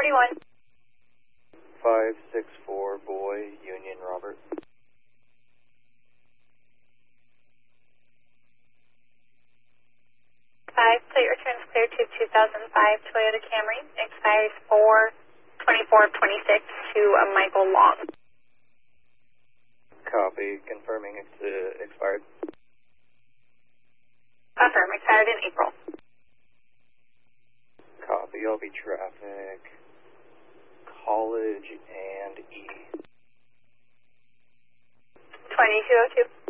41. 564 Boy, Union Robert. Plate returns clear to 2005 Toyota Camry. Expires 4/24/26 to Michael Long. Copy. Confirming it's expired. Affirm. Expired in April. Copy. LB traffic. College and E. 2202.